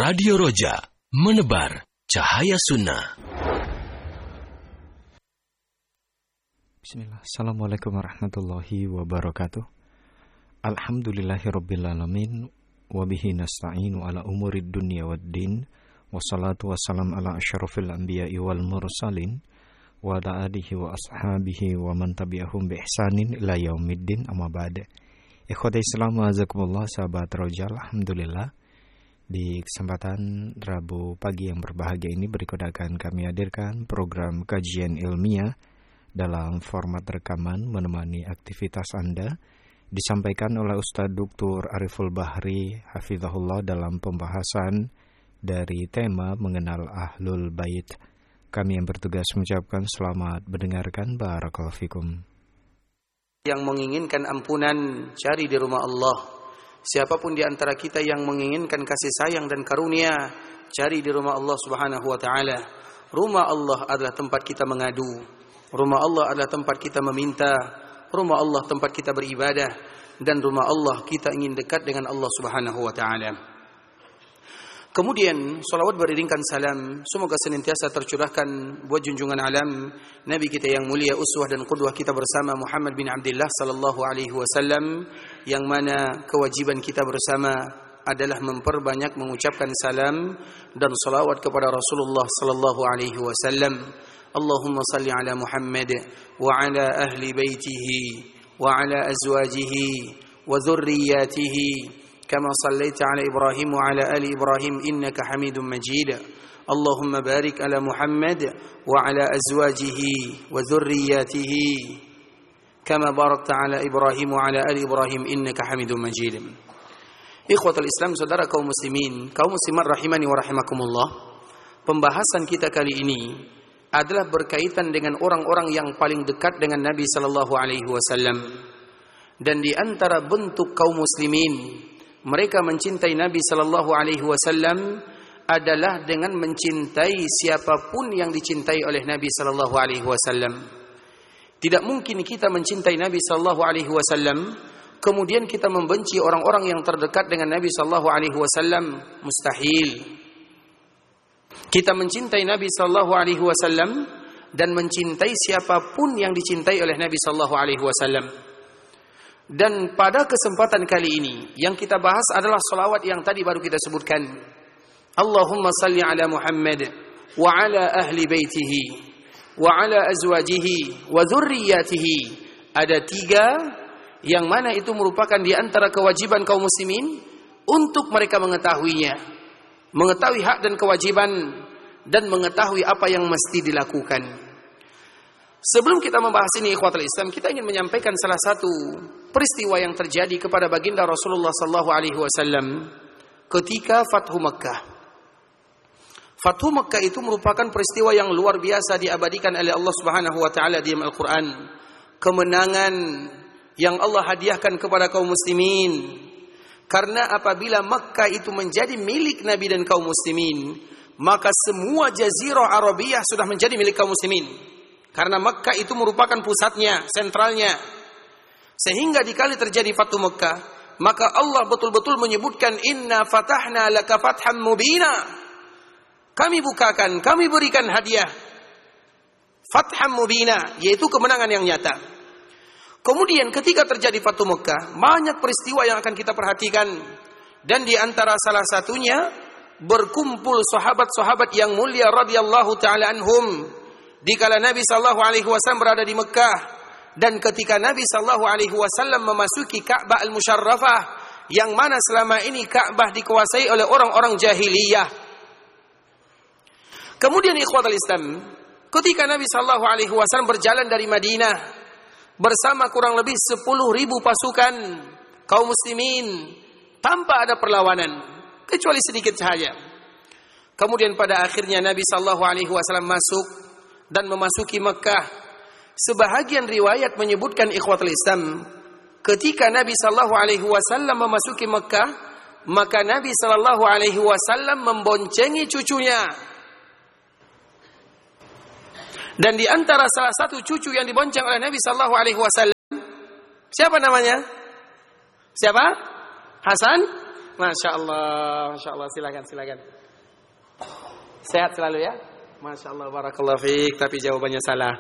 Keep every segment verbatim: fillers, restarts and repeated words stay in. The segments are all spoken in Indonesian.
Radio Roja, menebar cahaya sunnah. Bismillah. Assalamualaikum warahmatullahi wabarakatuh. Alhamdulillahirabbil alamin wa bihi nasta'inu ala umurid dunya waddin. Wassalatu wassalam ala asyrafil anbiya'i wal mursalin wa ala alihi wa ashabihi wa man tabi'ahum bi ihsanin ila yaumiddin, amma ba'd. Ikhwatai Islam wa azakumullah, sahabat Roja, alhamdulillah di kesempatan Rabu pagi yang berbahagia ini berikut akan kami hadirkan program kajian ilmiah dalam format rekaman menemani aktivitas Anda, disampaikan oleh Ustadz Doktor Ariful Bahri hafizahullah dalam pembahasan dari tema mengenal Ahlul Bait. Kami yang bertugas mengucapkan selamat mendengarkan, barakallahu fikum. Yang menginginkan ampunan, cari di rumah Allah. Siapapun di antara kita yang menginginkan kasih sayang dan karunia, cari di rumah Allah Subhanahu wa taala. Rumah Allah adalah tempat kita mengadu. Rumah Allah adalah tempat kita meminta. Rumah Allah tempat kita beribadah, dan rumah Allah kita ingin dekat dengan Allah Subhanahu wa taala. Kemudian salawat beriringkan salam semoga senantiasa tercurahkan buat junjungan alam Nabi kita yang mulia, uswah dan qudwah kita bersama, Muhammad bin Abdullah sallallahu alaihi wasallam, yang mana kewajiban kita bersama adalah memperbanyak mengucapkan salam dan salawat kepada Rasulullah sallallahu alaihi wasallam. Allahumma salli ala Muhammad wa ala ahli baitihi wa ala azwajihi wa dhurriyyatihi كما صليت على إبراهيم وعلى آل إبراهيم إنك حميد مجيد. اللهم بارك على محمد وعلى أزواجه وذرياته كما باركت على إبراهيم وعلى آل إبراهيم إنك حميد مجيد. إخوة الإسلام, saudara kaum muslimin, kaum muslimat rahimani wa rahimakumullah. Pembahasan kita kali ini adalah berkaitan dengan orang-orang yang paling dekat dengan Nabi sallallahu alaihi wasallam. Dan di antara bentuk kaum muslimin mereka mencintai Nabi sallallahu alaihi wasallam adalah dengan mencintai siapapun yang dicintai oleh Nabi sallallahu alaihi wasallam. Tidak mungkin kita mencintai Nabi sallallahu alaihi wasallam kemudian kita membenci orang-orang yang terdekat dengan Nabi sallallahu alaihi wasallam. Mustahil. Kita mencintai Nabi sallallahu alaihi wasallam dan mencintai siapapun yang dicintai oleh Nabi sallallahu alaihi wasallam. Dan pada kesempatan kali ini yang kita bahas adalah salawat yang tadi baru kita sebutkan. Allahumma salli ala Muhammad wa ala ahli baitihi wa ala azwajihi wa dhurriyyatihi. Ada tiga yang mana itu merupakan di antara kewajiban kaum muslimin untuk mereka mengetahuinya, mengetahui hak dan kewajiban, dan mengetahui apa yang mesti dilakukan. Sebelum kita membahas ini, ikhwatul Islam, kita ingin menyampaikan salah satu peristiwa yang terjadi kepada baginda Rasulullah sallallahu alaihi wasallam ketika Fathu Makkah. Fathu Makkah itu merupakan peristiwa yang luar biasa diabadikan oleh Allah Subhanahu wa taala di Al-Qur'an. Kemenangan yang Allah hadiahkan kepada kaum muslimin. Karena apabila Makkah itu menjadi milik Nabi dan kaum muslimin, maka semua jazirah Arabiyah sudah menjadi milik kaum muslimin. Karena Makkah itu merupakan pusatnya, sentralnya. Sehingga dikali terjadi Fathu Makkah, maka Allah betul-betul menyebutkan inna fatahna laka fatham mubina. Kami bukakan, kami berikan hadiah fatham mubina, yaitu kemenangan yang nyata. Kemudian ketika terjadi Fathu Makkah, banyak peristiwa yang akan kita perhatikan. Dan di antara salah satunya berkumpul sahabat-sahabat yang mulia radhiyallahu taala anhum dikala Nabi sallallahu alaihi wasallam berada di Mekah, dan ketika Nabi sallallahu alaihi wasallam memasuki Ka'bah al-Musyarrafah yang mana selama ini Ka'bah dikuasai oleh orang-orang jahiliyah. Kemudian ikhwatul Islam, ketika Nabi sallallahu alaihi wasallam berjalan dari Madinah bersama kurang lebih sepuluh ribu pasukan kaum muslimin tanpa ada perlawanan kecuali sedikit saja. Kemudian pada akhirnya Nabi sallallahu alaihi wasallam masuk dan memasuki Mekah. Sebahagian riwayat menyebutkan ikhwatul Islam, ketika Nabi sallallahu alaihi wasallam memasuki Mekah, maka Nabi sallallahu alaihi wasallam memboncengi cucunya. Dan di antara salah satu cucu yang dibonceng oleh Nabi sallallahu alaihi wasallam, siapa namanya? Siapa? Hasan Masya Allah, Masya Allah, silakan, silakan. Sehat selalu ya? Masya Allah, barakallahu fiik, tapi jawabannya salah.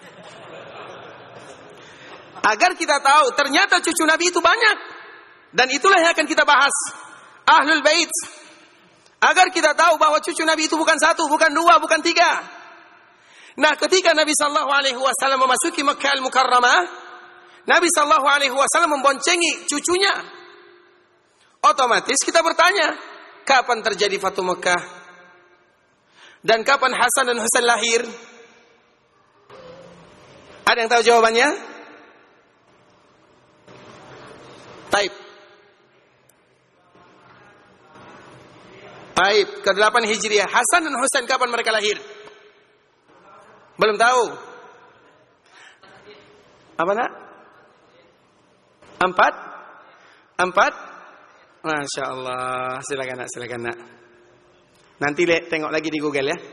Agar kita tahu, ternyata cucu Nabi itu banyak. Dan itulah yang akan kita bahas. Ahlul Bait. Agar kita tahu bahwa cucu Nabi itu bukan satu, bukan dua, bukan tiga. Nah, ketika Nabi sallallahu alaihi wasallam memasuki Makkah Al-Mukarramah, Nabi sallallahu alaihi wasallam memboncengi cucunya. Otomatis kita bertanya, kapan terjadi Fatu Makkah? Dan kapan Hasan dan Husain lahir? Ada yang tahu jawabannya? Taib. Taib, ke delapan Hijriah. Hasan dan Husain kapan mereka lahir? Belum tahu. Apa nak? Empat? Empat? Masya Allah. Silakan nak, silakan nak. Nanti le, tengok lagi di Google ya.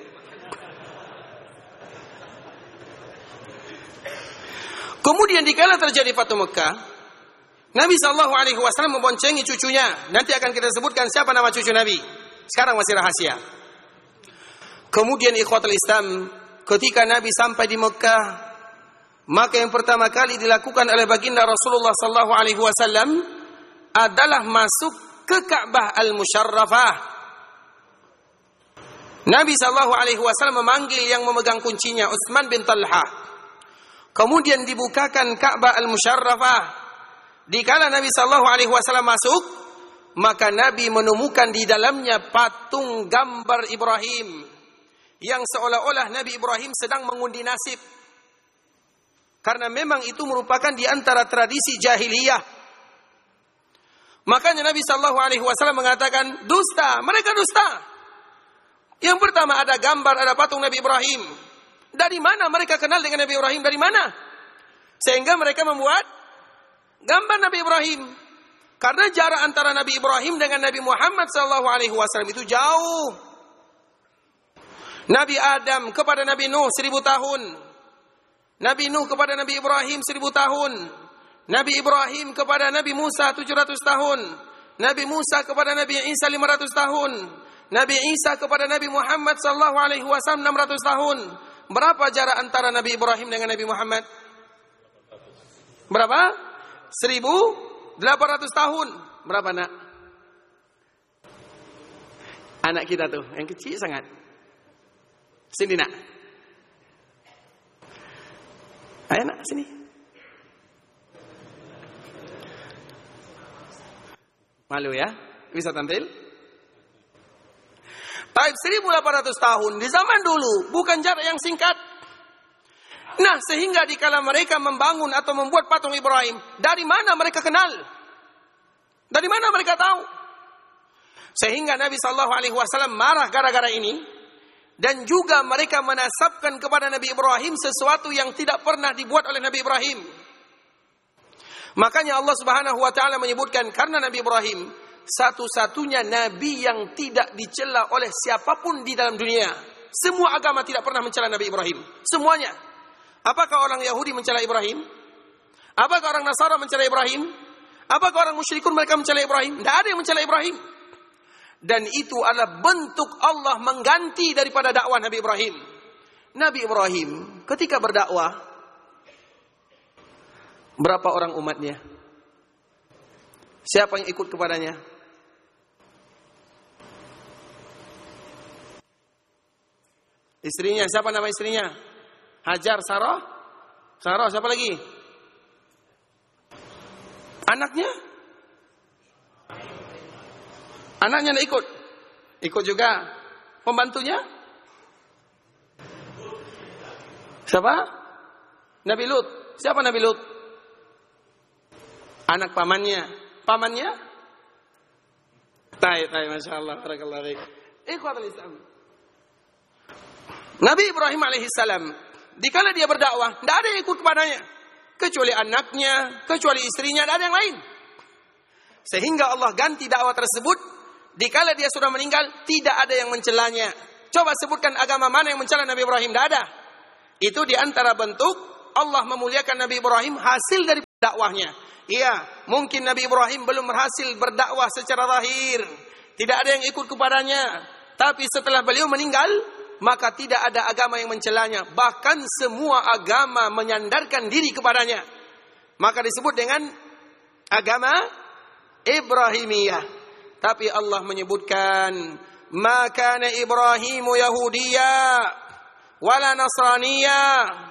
Kemudian dikala terjadi Fatu Makkah, Nabi sallallahu alaihi wasallam memboncengi cucunya. Nanti akan kita sebutkan siapa nama cucu Nabi. Sekarang masih rahasia. Kemudian ikhwatul Islam, ketika Nabi sampai di Mekah, maka yang pertama kali dilakukan oleh baginda Rasulullah sallallahu alaihi wasallam adalah masuk ke Ka'bah Al-Musyarrafah. Nabi sallallahu alaihi wasallam memanggil yang memegang kuncinya, Utsman bin Talha. Kemudian dibukakan Ka'bah Al-Musyarrafah. Dikala Nabi sallallahu alaihi wasallam masuk, maka Nabi menemukan di dalamnya patung gambar Ibrahim, yang seolah-olah Nabi Ibrahim sedang mengundi nasib. Karena memang itu merupakan di antara tradisi jahiliyah. Makanya Nabi sallallahu alaihi wasallam mengatakan, dusta, mereka dusta. Yang pertama ada gambar, ada patung Nabi Ibrahim. Dari mana mereka kenal dengan Nabi Ibrahim? Dari mana? Sehingga mereka membuat gambar Nabi Ibrahim. Karena jarak antara Nabi Ibrahim dengan Nabi Muhammad sallallahu alaihi wasallam itu jauh. Nabi Adam kepada Nabi Nuh seribu tahun. Nabi Nuh kepada Nabi Ibrahim seribu tahun. Nabi Ibrahim kepada Nabi Musa tujuh ratus tahun. Nabi Musa kepada Nabi Isa lima ratus tahun. Nabi Isa kepada Nabi Muhammad sallallahu alaihi wasallam enam ratus tahun. Berapa jarak antara Nabi Ibrahim dengan Nabi Muhammad? Berapa? seribu delapan ratus tahun. Berapa nak? Anak kita tuh, yang kecil sangat. Sini nak. Ayo nak, sini. Malu ya? Bisa tampil? Taib seribu delapan ratus tahun. Di zaman dulu, bukan jarak yang singkat. Nah, sehingga dikala mereka membangun atau membuat patung Ibrahim, dari mana mereka kenal? Dari mana mereka tahu? Sehingga Nabi sallallahu alaihi wasallam marah gara-gara ini. Dan juga mereka menasabkan kepada Nabi Ibrahim sesuatu yang tidak pernah dibuat oleh Nabi Ibrahim. Makanya Allah Subhanahu wa taala menyebutkan, karena Nabi Ibrahim satu-satunya nabi yang tidak dicela oleh siapapun di dalam dunia. Semua agama tidak pernah mencela Nabi Ibrahim. Semuanya. Apakah orang Yahudi mencela Ibrahim? Apakah orang Nasara mencela Ibrahim? Apakah orang musyrikun mereka mencela Ibrahim? Tidak ada yang mencela Ibrahim. Dan itu adalah bentuk Allah mengganti daripada dakwah Nabi Ibrahim. Nabi Ibrahim ketika berdakwah, berapa orang umatnya? Siapa yang ikut kepadanya? Istrinya, siapa nama istrinya? Hajar, Sarah? Sarah, siapa lagi? Anaknya? Anaknya tidak ikut? Ikut juga. Pembantunya? Siapa? Nabi Lut. Siapa Nabi Lut? Anak pamannya. Pamannya? Taib, taib, Masya Allah. Barakallahu fiik. Ikhwatul Islam. Nabi Ibrahim alaihissalam, dikala dia berdakwah, tidak ada yang ikut kepadanya. Kecuali anaknya, kecuali istrinya, tidak ada yang lain. Sehingga Allah ganti dakwah tersebut. Dikala dia sudah meninggal, tidak ada yang mencelanya. Coba sebutkan agama mana yang mencela Nabi Ibrahim? Tidak ada. Itu di antara bentuk Allah memuliakan Nabi Ibrahim hasil dari dakwahnya. Iya, mungkin Nabi Ibrahim belum berhasil berdakwah secara zahir. Tidak ada yang ikut kepadanya. Tapi setelah beliau meninggal, maka tidak ada agama yang mencelanya. Bahkan semua agama menyandarkan diri kepadanya. Maka disebut dengan agama Ibrahimiyah. Tapi Allah menyebutkan, ma kana Ibrahimu Yahudiyya wala Nasraniyya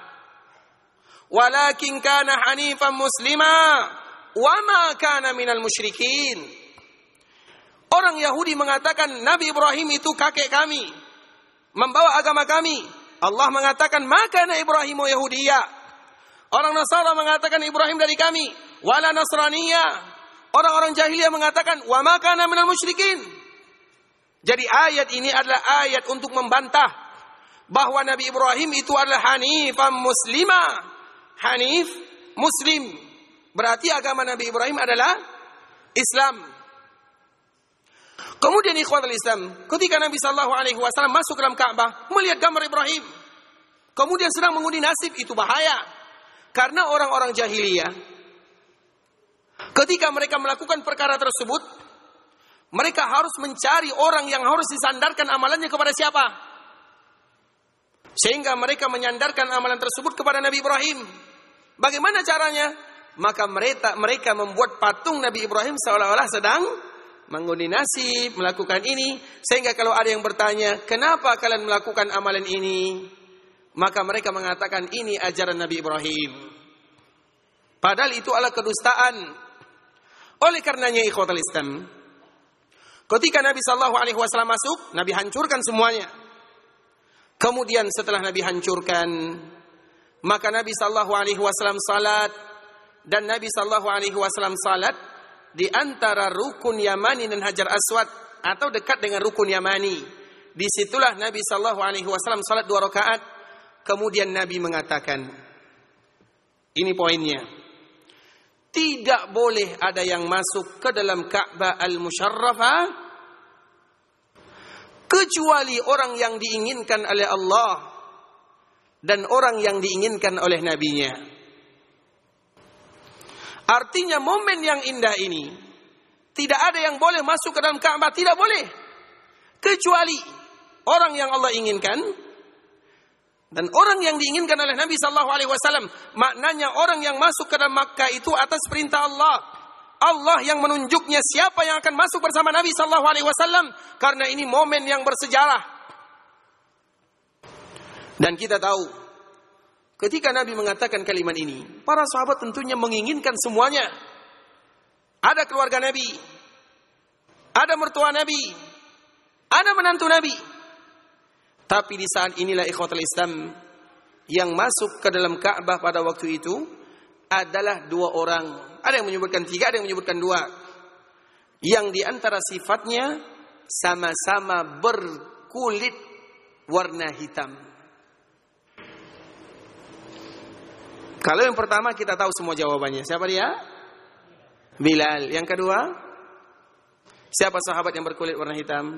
walakin kana hanifan muslima wa ma kana minal musyrikin. Orang Yahudi mengatakan Nabi Ibrahim itu kakek kami, membawa agama kami. Allah mengatakan maka kana Ibrahimu Yahudiyya. Orang Nasara mengatakan Ibrahim dari kami, wala Nasraniyya. Orang-orang jahiliyah mengatakan wa ma kana minal musyrikin. Jadi ayat ini adalah ayat untuk membantah bahwa Nabi Ibrahim itu adalah hanifan muslima. Hanif, muslim. Berarti agama Nabi Ibrahim adalah Islam. Kemudian ikhwatul Islam, ketika Nabi sallallahu alaihi wasallam masuk dalam Ka'bah, melihat gambar Ibrahim, kemudian sedang mengundi nasib, itu bahaya. Karena orang-orang jahiliyah, ketika mereka melakukan perkara tersebut, mereka harus mencari orang yang harus disandarkan amalannya kepada siapa. Sehingga mereka menyandarkan amalan tersebut kepada Nabi Ibrahim. Bagaimana caranya? Maka mereka mereka membuat patung Nabi Ibrahim seolah-olah sedang mengundi nasib, melakukan ini. Sehingga kalau ada yang bertanya, kenapa kalian melakukan amalan ini? Maka mereka mengatakan ini ajaran Nabi Ibrahim. Padahal itu adalah kedustaan. Oleh karenanya ikhwatul Islam, ketika Nabi sallallahu alaihi wasallam masuk, Nabi hancurkan semuanya. Kemudian setelah Nabi hancurkan, maka Nabi sallallahu alaihi wasallam salat, dan Nabi sallallahu alaihi wasallam salat di antara rukun Yamani dan Hajar Aswad, atau dekat dengan rukun Yamani. Disitulah Nabi sallallahu alaihi wasallam salat dua rakaat. Kemudian Nabi mengatakan, ini poinnya, tidak boleh ada yang masuk ke dalam Ka'bah al-Musharrafah kecuali orang yang diinginkan oleh Allah dan orang yang diinginkan oleh Nabi-Nya. Artinya momen yang indah ini, tidak ada yang boleh masuk ke dalam Ka'bah, tidak boleh, kecuali orang yang Allah inginkan dan orang yang diinginkan oleh Nabi sallallahu alaihi wasallam. Maknanya orang yang masuk ke dalam Makkah itu atas perintah Allah. Allah yang menunjuknya siapa yang akan masuk bersama Nabi sallallahu alaihi wasallam, karena ini momen yang bersejarah. Dan kita tahu, ketika Nabi mengatakan kalimat ini, para sahabat tentunya menginginkan semuanya. Ada keluarga Nabi, ada mertua Nabi, ada menantu Nabi. Tapi di saat inilah ikhwatul Islam, yang masuk ke dalam Ka'bah pada waktu itu adalah dua orang. Ada yang menyebutkan tiga, ada yang menyebutkan dua. Yang di antara sifatnya sama-sama berkulit warna hitam. Kalau yang pertama kita tahu semua jawabannya. Siapa dia? Bilal. Yang kedua, siapa sahabat yang berkulit warna hitam?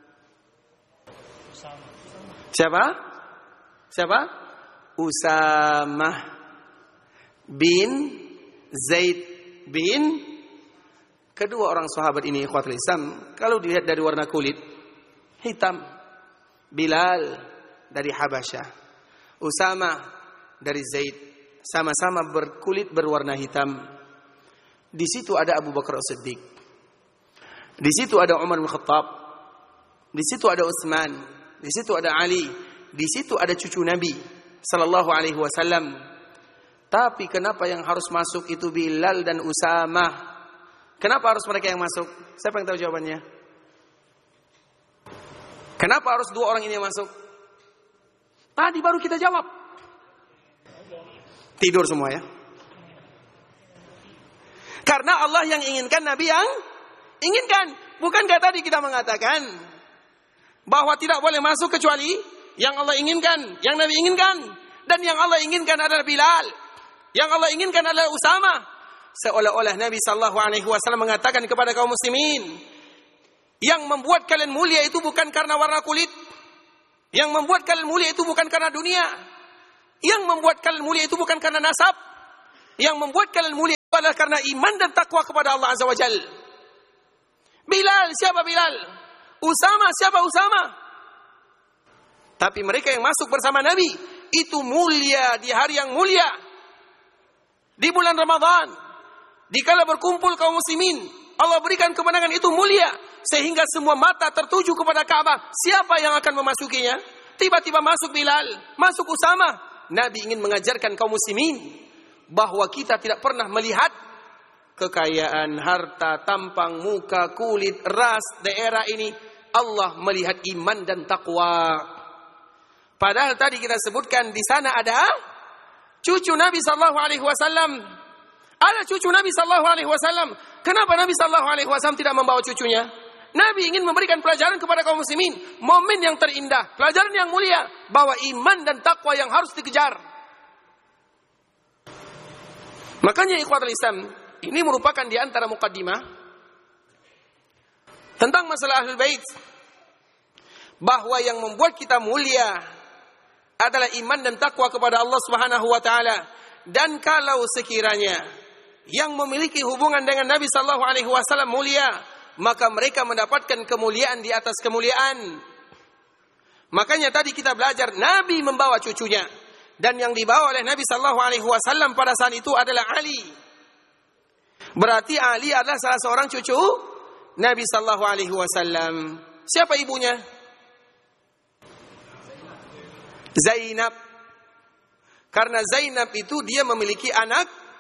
Siapa? Siapa? Usamah bin Zaid bin. Kedua orang sahabat ini ikhwatul Islam, kalau dilihat dari warna kulit, hitam. Bilal dari Habasyah, Usamah dari Zaid, sama-sama berkulit berwarna hitam. Di situ ada Abu Bakar As-Siddiq, di situ ada Umar bin Khattab, di situ ada Utsman, di situ ada Ali, di situ ada cucu Nabi sallallahu alaihi wasallam. Tapi kenapa yang harus masuk itu Bilal dan Usamah? Kenapa harus mereka yang masuk? Siapa yang tahu jawabannya? Kenapa harus dua orang ini yang masuk? Tadi baru kita jawab. Tidur semua ya. Karena Allah yang inginkan, Nabi yang inginkan. Bukankah tadi kita mengatakan bahwa tidak boleh masuk kecuali yang Allah inginkan, yang Nabi inginkan. Dan yang Allah inginkan adalah Bilal, yang Allah inginkan adalah Usamah. Seolah-olah Nabi sallallahu alaihi wasallam mengatakan kepada kaum muslimin, yang membuat kalian mulia itu bukan karena warna kulit, yang membuat kalian mulia itu bukan karena dunia, yang membuat kalian mulia itu bukan karena nasab, yang membuat kalian mulia itu adalah karena iman dan takwa kepada Allah Azza wa Jal. Bilal, siapa Bilal? Usama, siapa Usama? Tapi mereka yang masuk bersama Nabi, itu mulia di hari yang mulia. Di bulan Ramadan, dikala berkumpul kaum muslimin, Allah berikan kemenangan itu mulia. Sehingga semua mata tertuju kepada Ka'bah. Siapa yang akan memasukinya? Tiba-tiba masuk Bilal, masuk Usama. Nabi ingin mengajarkan kaum muslimin bahwa kita tidak pernah melihat kekayaan, harta, tampang, muka, kulit, ras, daerah ini. Allah melihat iman dan takwa. Padahal tadi kita sebutkan di sana ada cucu Nabi sallallahu alaihi wasallam. Ada cucu Nabi sallallahu alaihi wasallam. Kenapa Nabi sallallahu alaihi wasallam tidak membawa cucunya? Nabi ingin memberikan pelajaran kepada kaum muslimin, momen yang terindah, pelajaran yang mulia, bahwa iman dan takwa yang harus dikejar. Makanya ikhwatul Islam, ini merupakan di antara mukaddimah tentang masalah Ahlul Bait, bahwa yang membuat kita mulia adalah iman dan takwa kepada Allah Subhanahu wa taala. Dan kalau sekiranya yang memiliki hubungan dengan Nabi sallallahu alaihi wasallam mulia, maka mereka mendapatkan kemuliaan di atas kemuliaan. Makanya tadi kita belajar Nabi membawa cucunya, dan yang dibawa oleh Nabi sallallahu alaihi wasallam pada saat itu adalah Ali. Berarti Ali adalah salah seorang cucu Nabi sallallahu alaihi wasallam. Siapa ibunya? Zainab. Karena Zainab itu dia memiliki anak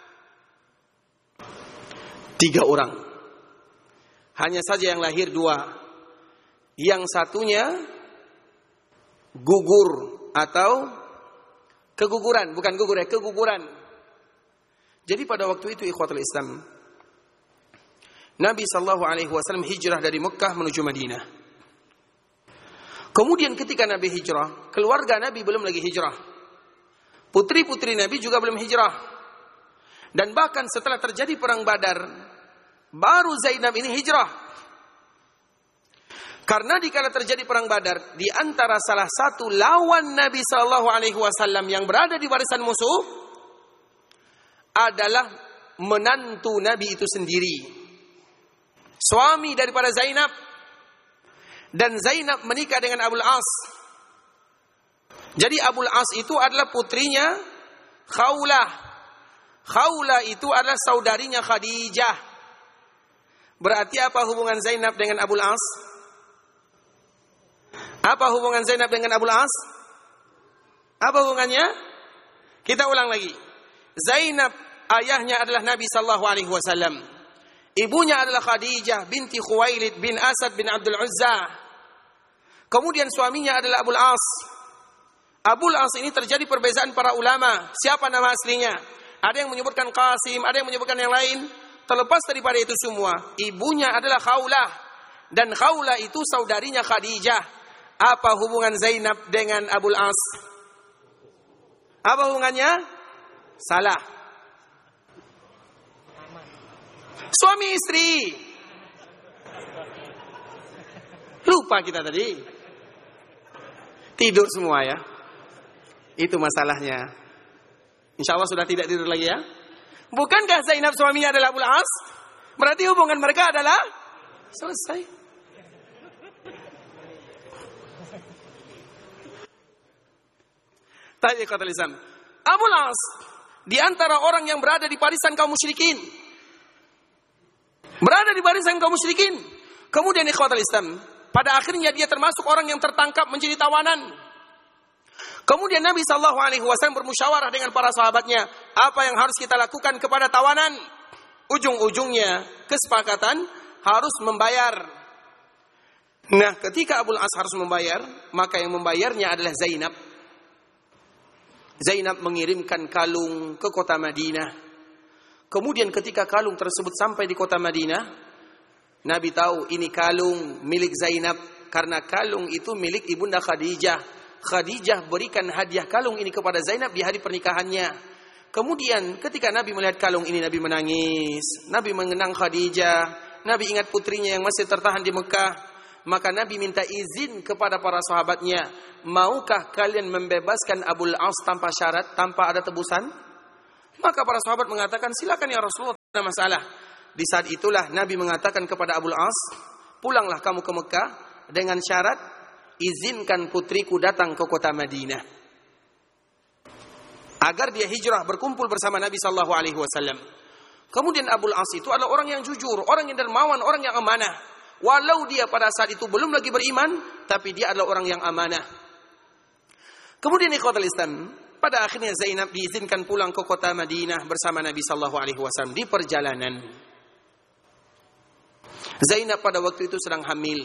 tiga orang. Hanya saja yang lahir dua. Yang satunya gugur atau keguguran, bukan gugur ya, keguguran. Jadi pada waktu itu ikhwatul Islam, Nabi sallallahu alaihi wasallam hijrah dari Mekah menuju Madinah. Kemudian ketika Nabi hijrah, keluarga Nabi belum lagi hijrah. Putri-putri Nabi juga belum hijrah. Dan bahkan setelah terjadi perang Badar, baru Zainab ini hijrah. Karena dikala terjadi perang Badar, di antara salah satu lawan Nabi sallallahu alaihi wasallam yang berada di barisan musuh adalah menantu Nabi itu sendiri, suami daripada Zainab. Dan Zainab menikah dengan Abul As. Jadi Abul As itu adalah putrinya Khawlah. Khawlah itu adalah saudarinya Khadijah. Berarti apa hubungan Zainab dengan Abul As? Apa hubungan Zainab dengan Abul As? Apa hubungannya? Kita ulang lagi. Zainab ayahnya adalah Nabi sallallahu alaihi wasallam. Ibunya adalah Khadijah binti Khuwailid bin Asad bin Abdul Uzza. Kemudian suaminya adalah Abul As. Abul As ini terjadi perbezaan para ulama. Siapa nama aslinya? Ada yang menyebutkan Qasim, ada yang menyebutkan yang lain. Terlepas daripada itu semua, ibunya adalah Khawlah. Dan Khawlah itu saudarinya Khadijah. Apa hubungan Zainab dengan Abul As? Apa hubungannya? Salah. Suami istri. Lupa kita tadi. Tidur semua ya. Itu masalahnya. Insya Allah sudah tidak tidur lagi ya. Bukankah Zainab suaminya adalah Abul As? Berarti hubungan mereka adalah selesai. Tadi kata lisan, Abul As di antara orang yang berada di barisan kaum musyrikin. Berada di barisan kaum musyrikin. Kemudian ikhwatul Islam, pada akhirnya dia termasuk orang yang tertangkap menjadi tawanan. Kemudian Nabi sallallahu alaihi wasallam bermusyawarah dengan para sahabatnya, apa yang harus kita lakukan kepada tawanan? Ujung-ujungnya kesepakatan harus membayar. Nah, ketika Abul As harus membayar, maka yang membayarnya adalah Zainab. Zainab mengirimkan kalung ke kota Madinah. Kemudian ketika kalung tersebut sampai di kota Madinah, Nabi tahu ini kalung milik Zainab, karena kalung itu milik ibunda Khadijah. Khadijah berikan hadiah kalung ini kepada Zainab di hari pernikahannya. Kemudian ketika Nabi melihat kalung ini, Nabi menangis. Nabi mengenang Khadijah. Nabi ingat putrinya yang masih tertahan di Mekah. Maka Nabi minta izin kepada para sahabatnya, maukah kalian membebaskan Abul As tanpa syarat, tanpa ada tebusan? Maka para sahabat mengatakan, silakan ya Rasulullah, masalah. Di saat itulah Nabi mengatakan kepada Abul As, pulanglah kamu ke Mekah dengan syarat izinkan putriku datang ke kota Madinah agar dia hijrah berkumpul bersama Nabi sallallahu alaihi wasallam. Kemudian Abul As itu adalah orang yang jujur, orang yang dermawan, orang yang amanah. Walau dia pada saat itu belum lagi beriman, tapi dia adalah orang yang amanah. Kemudian ikhwatul Islam, pada akhirnya Zainab diizinkan pulang ke kota Madinah bersama Nabi sallallahu alaihi wasallam di perjalanan. Zainab pada waktu itu sedang hamil.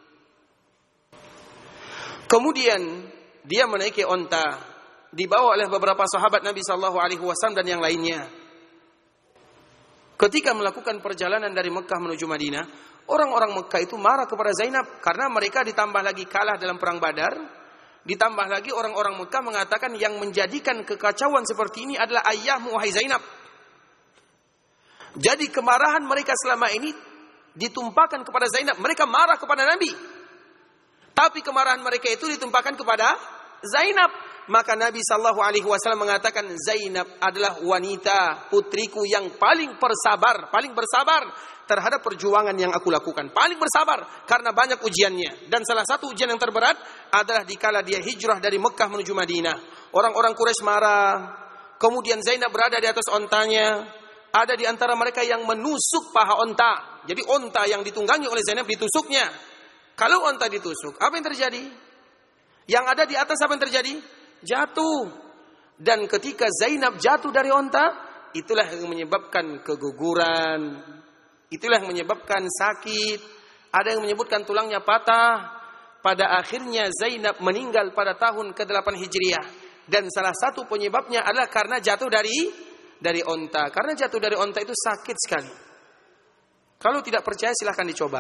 Kemudian dia menaiki onta, dibawa oleh beberapa sahabat Nabi sallallahu alaihi wasallam dan yang lainnya. Ketika melakukan perjalanan dari Mekah menuju Madinah, orang-orang Mekah itu marah kepada Zainab karena mereka ditambah lagi kalah dalam perang Badar. Ditambah lagi orang-orang Mekah mengatakan yang menjadikan kekacauan seperti ini adalah ayahmu wahai Zainab. Jadi kemarahan mereka selama ini ditumpahkan kepada Zainab. Mereka marah kepada Nabi, tapi kemarahan mereka itu ditumpahkan kepada Zainab. Maka Nabi sallallahu alaihi wasallam mengatakan, Zainab adalah wanita putriku yang paling bersabar, paling bersabar terhadap perjuangan yang aku lakukan. Paling bersabar karena banyak ujiannya. Dan salah satu ujian yang terberat adalah dikala dia hijrah dari Mekah menuju Madinah. Orang-orang Quraisy marah. Kemudian Zainab berada di atas ontanya. Ada di antara mereka yang menusuk paha onta. Jadi onta yang ditunggangi oleh Zainab ditusuknya. Kalau onta ditusuk, apa yang terjadi? Yang ada di atas apa yang terjadi? Jatuh. Dan ketika Zainab jatuh dari onta, itulah yang menyebabkan keguguran. Itulah yang menyebabkan sakit. Ada yang menyebutkan tulangnya patah. Pada akhirnya Zainab meninggal pada tahun kedelapan Hijriah. Dan salah satu penyebabnya adalah karena jatuh dari dari onta. Karena jatuh dari onta itu sakit sekali. Kalau tidak percaya silahkan dicoba.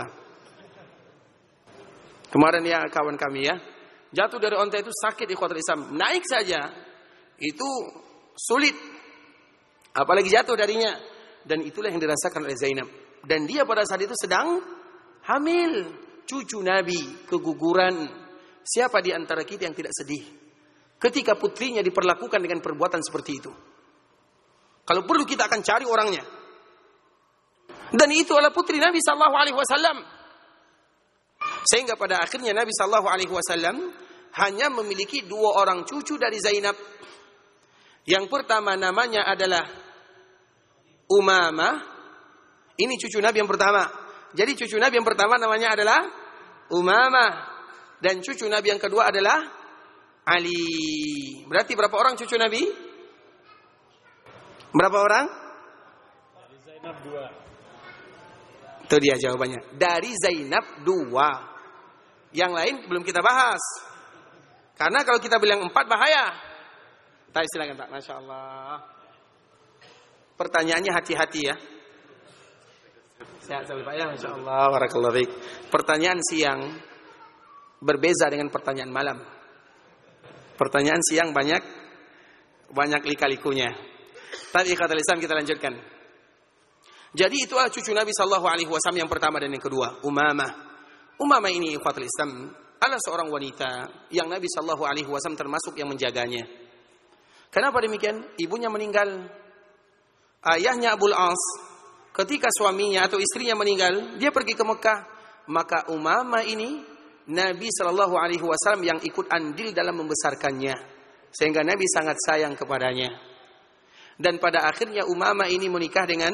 Kemarin ya kawan kami ya, jatuh dari onta itu sakit ikhwatul Islam. Naik saja itu sulit, apalagi jatuh darinya. Dan itulah yang dirasakan oleh Zainab. Dan dia pada saat itu sedang hamil, cucu Nabi, keguguran. Siapa di antara kita yang tidak sedih ketika putrinya diperlakukan dengan perbuatan seperti itu? Kalau perlu kita akan cari orangnya. Dan itu adalah putri Nabi sallallahu alaihi wasallam. Sehingga pada akhirnya Nabi sallallahu alaihi wasallam hanya memiliki dua orang cucu dari Zainab. Yang pertama namanya adalah Umamah. Ini cucu Nabi yang pertama. Jadi cucu Nabi yang pertama namanya adalah Umamah. Dan cucu Nabi yang kedua adalah Ali. Berarti berapa orang cucu Nabi? Berapa orang? Dari Zainab dua. Itu dia jawabannya. Dari Zainab dua. Yang lain belum kita bahas. Karena kalau kita bilang empat bahaya. Tapi silakan Pak. Masya Allah. Pertanyaannya hati-hati ya. Sehat sekali Pak ya. Masya Allah. Barakallahu fiik. Pertanyaan siang berbeza dengan pertanyaan malam. Pertanyaan siang banyak banyak lika-likunya. Tapi ikhwatul Islam kita lanjutkan. Jadi itu adalah cucu Nabi sallallahu alaihi wasallam yang pertama dan yang kedua, Umamah. Umamah ini ikhwatul Islam adalah seorang wanita yang Nabi sallallahu alaihi wasallam termasuk yang menjaganya. Kenapa demikian? Ibunya meninggal. Ayahnya Abul As ketika suaminya atau istrinya meninggal, dia pergi ke Mekah. Maka Umamah ini Nabi sallallahu alaihi wasallam yang ikut andil dalam membesarkannya. Sehingga Nabi sangat sayang kepadanya. Dan pada akhirnya Umamah ini menikah dengan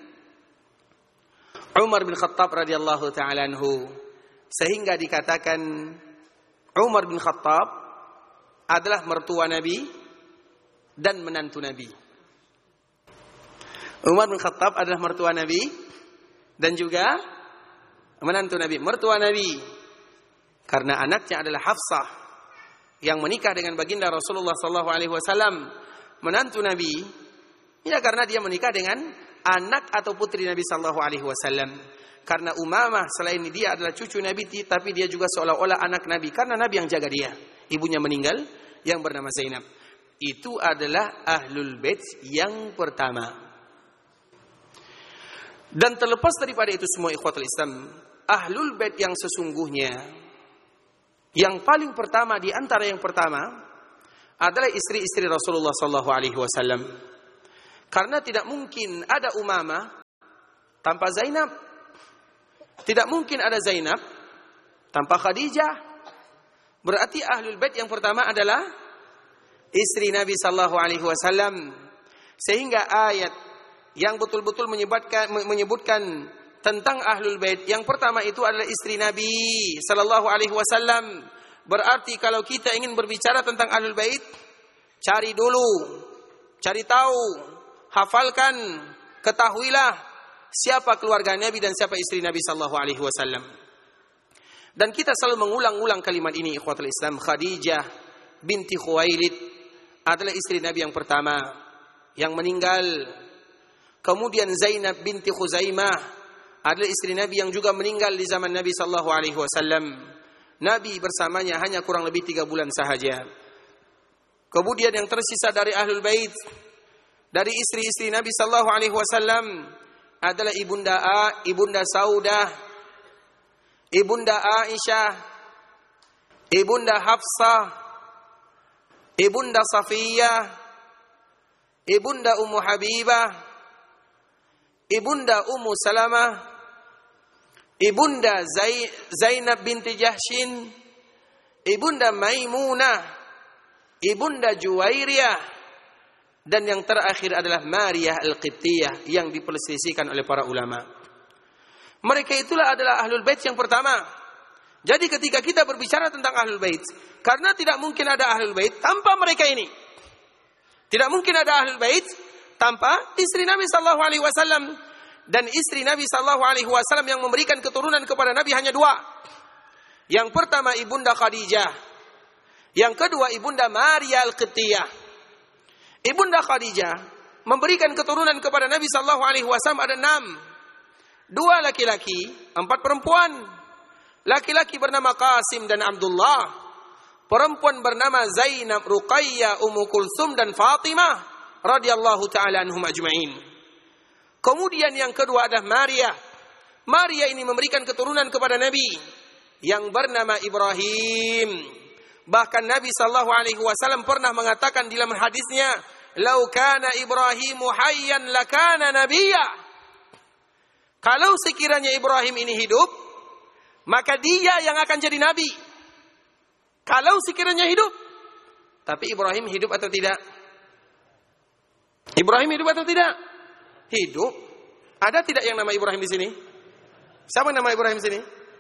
Umar bin Khattab radhiyallahu ta'ala anhu. Sehingga dikatakan Umar bin Khattab adalah mertua Nabi dan menantu Nabi. Umar bin Khattab adalah mertua Nabi dan juga menantu Nabi. Mertua Nabi karena anaknya adalah Hafsah yang menikah dengan baginda Rasulullah sallallahu alaihi wasallam. Menantu Nabi ya karena dia menikah dengan anak atau putri Nabi sallallahu alaihi wasallam. Karena Umamah selain dia adalah cucu Nabi, tapi dia juga seolah-olah anak Nabi karena Nabi yang jaga dia. Ibunya meninggal yang bernama Zainab. Itu adalah Ahlul Bait yang pertama. Dan terlepas daripada itu semua ikhwatul Islam, Ahlul Bait yang sesungguhnya yang paling pertama di antara yang pertama adalah istri-istri Rasulullah sallallahu alaihi wasallam. Karena tidak mungkin ada Umamah tanpa Zainab. Tidak mungkin ada Zainab tanpa Khadijah. Berarti Ahlul Bait yang pertama adalah istri Nabi sallallahu alaihi wasallam. Sehingga ayat yang betul-betul menyebutkan menyebutkan tentang Ahlul Bait yang pertama itu adalah istri Nabi sallallahu alaihi wasallam. Berarti kalau kita ingin berbicara tentang Ahlul Bait, cari dulu, cari tahu, hafalkan, ketahuilah siapa keluarga Nabi dan siapa istri Nabi sallallahu alaihi wasallam. Dan kita selalu mengulang-ulang kalimat ini, ikhwatul Islam. Khadijah binti Khuwailid adalah istri Nabi yang pertama yang meninggal. Kemudian Zainab binti Khuzaimah adalah istri Nabi yang juga meninggal di zaman Nabi sallallahu alaihi wasallam. Nabi bersamanya hanya kurang lebih tiga bulan sahaja. Kemudian yang tersisa dari Ahlul Bait, dari istri-istri Nabi sallallahu alaihi wasallam adalah ibunda A, ibunda Saudah, ibunda Aisyah, ibunda Hafsah, ibunda Safiyah, ibunda Ummu Habibah, ibunda Ummu Salamah, ibunda Zainab binti Jahshin, ibunda Maimunah, ibunda Juwairiyah, dan yang terakhir adalah Maryah Al-Qibtiyah yang diperselisihkan oleh para ulama. Mereka itulah adalah Ahlul Bait yang pertama. Jadi ketika kita berbicara tentang Ahlul Bait, karena tidak mungkin ada Ahlul Bait tanpa mereka ini. Tidak mungkin ada Ahlul Bait tanpa istri Nabi sallallahu alaihi wasallam. Dan istri Nabi sallallahu alaihi wasallam yang memberikan keturunan kepada Nabi hanya dua. Yang pertama ibunda Khadijah, yang kedua ibunda Maryah Al-Qibtiyah. Ibunda Khadijah memberikan keturunan kepada Nabi sallallahu alaihi wasallam ada enam. Dua laki-laki, empat perempuan. Laki-laki bernama Qasim dan Abdullah. Perempuan bernama Zainab, Ruqayyah, Ummu Kulsum dan Fatimah radhiyallahu taala anhum ajma'in. Kemudian yang kedua adalah Maryah. Maryah ini memberikan keturunan kepada Nabi yang bernama Ibrahim. Bahkan Nabi sallallahu alaihi wasallam pernah mengatakan dalam hadisnya, "Lau kana Ibrahimu hayyan lakana nabiyya." Kalau sekiranya Ibrahim ini hidup, maka dia yang akan jadi nabi. Kalau sekiranya hidup. Tapi Ibrahim hidup atau tidak? Ibrahim hidup atau tidak? Hidup. Ada tidak yang nama Ibrahim di sini? Siapa nama Ibrahim di sini?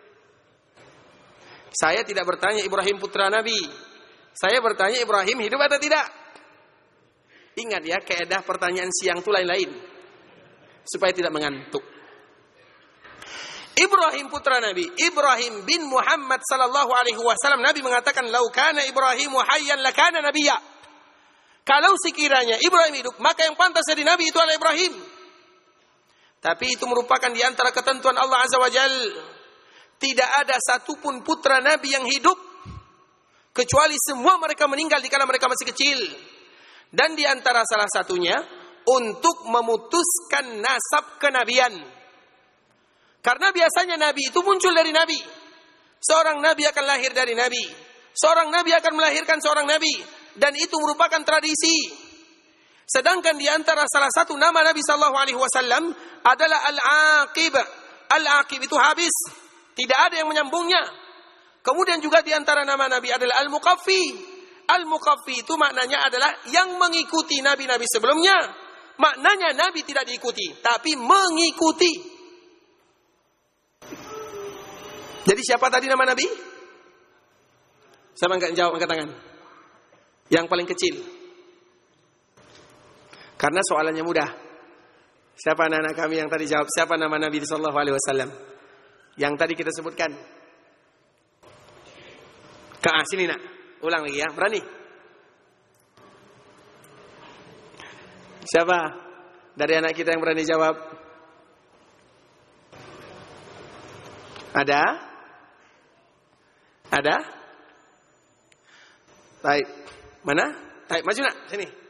Saya tidak bertanya Ibrahim putra Nabi. Saya bertanya Ibrahim hidup atau tidak? Ingat ya, kaidah pertanyaan siang itu lain-lain. Supaya tidak mengantuk. Ibrahim putra Nabi, Ibrahim bin Muhammad sallallahu alaihi wasallam, Nabi mengatakan, "Lau kana Ibrahimu hayyan lakana nabiyya." Kalau sekiranya Ibrahim hidup, maka yang pantas jadi nabi itu adalah Ibrahim. Tapi itu merupakan di antara ketentuan Allah Azza wa Jalla. Tidak ada satupun putra Nabi yang hidup kecuali semua mereka meninggal dikala mereka masih kecil. Dan di antara salah satunya untuk memutuskan nasab kenabian. Karena biasanya Nabi itu muncul dari Nabi. Seorang Nabi akan lahir dari Nabi. Seorang Nabi akan melahirkan seorang Nabi. Dan itu merupakan tradisi. Sedangkan di antara salah satu nama Nabi sallallahu alaihi wasallam adalah Al-Aqib. Al-Aqib itu habis. Tidak ada yang menyambungnya. Kemudian juga di antara nama Nabi adalah Al-Muqaffi. Al-Muqaffi itu maknanya adalah yang mengikuti Nabi-Nabi sebelumnya. Maknanya Nabi tidak diikuti, tapi mengikuti. Jadi siapa tadi nama Nabi? Siapa enggak jawab, angkat tangan. Yang paling kecil. Karena soalannya mudah. Siapa anak-anak kami yang tadi jawab? Siapa nama Nabi sallallahu alaihi wasallam? Yang tadi kita sebutkan. Ke ah, sini nak. Ulang lagi ya. Berani? Siapa dari anak kita yang berani jawab? Ada? Ada? Baik. Mana? Baik, maju nak. Sini.